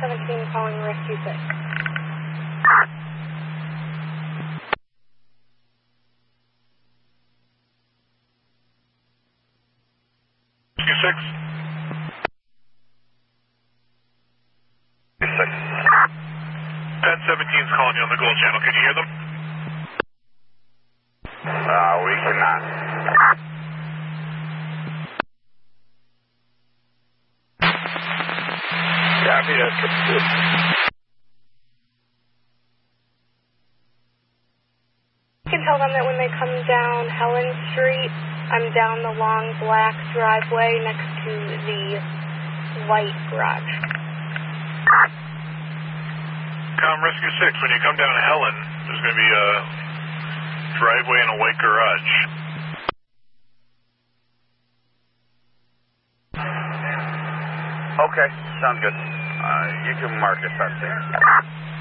1017 calling Rescue 6. Rescue 6. 1017's calling you on the Gold Channel. Can you hear them? We cannot. Copy that. You can tell them that when they come down Helen Street, I'm down the long black driveway next to the white garage. Rescue 6, when you come down Helen, there's going to be a driveway and a white garage. Okay, sounds good. You can mark us on there.